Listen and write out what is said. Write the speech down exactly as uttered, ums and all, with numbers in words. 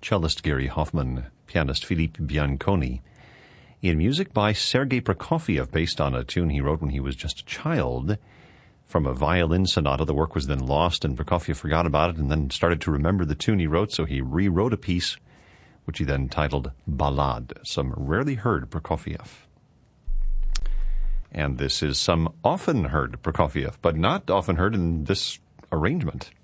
cellist Gary Hoffman, pianist Philippe Bianconi, in music by Sergei Prokofiev, based on a tune he wrote when he was just a child, from a violin sonata. The work was then lost, and Prokofiev forgot about it and then started to remember the tune he wrote, so he rewrote a piece, which he then titled Ballade, some rarely heard Prokofiev. And this is some often heard Prokofiev, but not often heard in this arrangement.